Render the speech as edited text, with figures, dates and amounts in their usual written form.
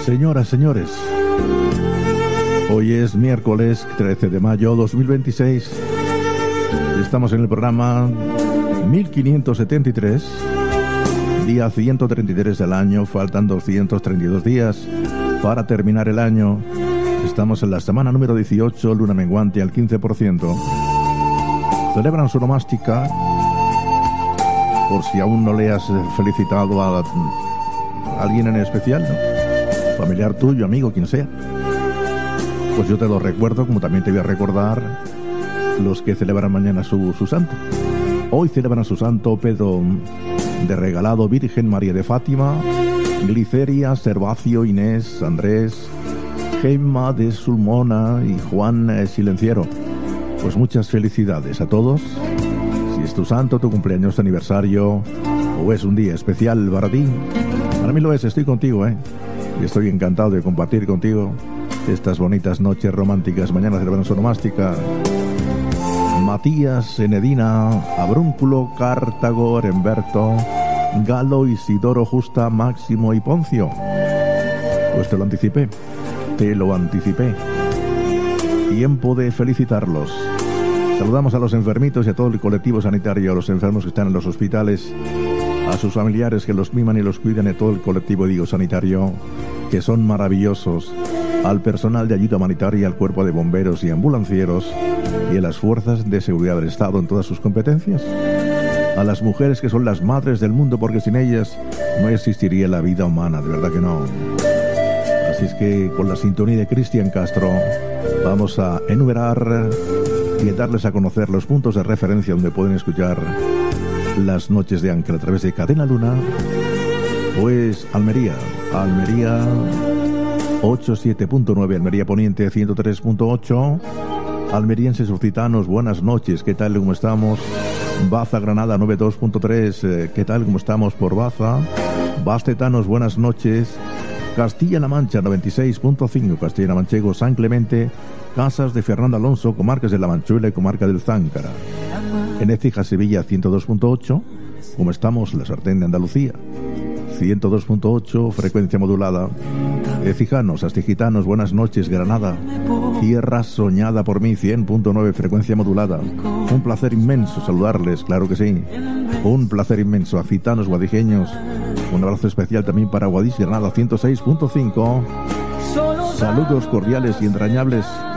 Señoras, señores, hoy es miércoles 13 de mayo 2026. Estamos en el programa 1573, día 133 del año. Faltan 232 días para terminar el año. Estamos en la semana número 18, luna menguante al 15%. Celebran su nomástica, por si aún no le has felicitado a alguien en especial, ¿no? Familiar tuyo, amigo, quien sea. Pues yo te lo recuerdo, como también te voy a recordar los que celebran mañana su santo. Hoy celebran su santo Pedro de Regalado, Virgen María de Fátima, Gliceria, Servacio, Inés, Andrés, Gemma de Sulmona y Juan Silenciero. Pues muchas felicidades a todos. Si es tu santo, tu cumpleaños, tu aniversario o es un día especial para ti, para mí lo es. Estoy contigo, y estoy encantado de compartir contigo estas bonitas noches románticas. Mañana celebran su nomástica Matías, Enedina, Abrúnculo, Cartago, Heremberto, Galo, Isidoro, Justa, Máximo y Poncio. Pues te lo anticipé. Tiempo de felicitarlos. Saludamos a los enfermitos y a todo el colectivo sanitario, a los enfermos que están en los hospitales, a sus familiares que los miman y los cuidan, y a todo el colectivo, sanitario, que son maravillosos, al personal de ayuda humanitaria, al cuerpo de bomberos y ambulancieros y a las fuerzas de seguridad del Estado en todas sus competencias, a las mujeres que son las madres del mundo, porque sin ellas no existiría la vida humana, de verdad que no. Así es que con la sintonía de Cristian Castro vamos a enumerar y darles a conocer los puntos de referencia donde pueden escuchar las noches de Ángel a través de Cadena Luna. Pues Almería 87.9, Almería Poniente 103.8, almerienses occitanos, buenas noches, ¿qué tal? ¿Cómo estamos? Baza, Granada 92.3, ¿qué tal? ¿Cómo estamos por Baza? Bastetanos, buenas noches. Castilla-La Mancha 96.5, Castilla-La Manchego, San Clemente, Casas de Fernando Alonso, comarcas de La Manchuela y comarca del Záncara. En Écija, Sevilla 102.8, ¿cómo estamos? La Sartén de Andalucía 102.8, frecuencia modulada. Ecijanos, astigitanos, buenas noches, Granada, tierra soñada por mí 100.9, frecuencia modulada. Un placer inmenso saludarles, claro que sí, un placer inmenso. Acitanos, guadijeños, un abrazo especial también para Guadix, Granada 106.5. Saludos cordiales y entrañables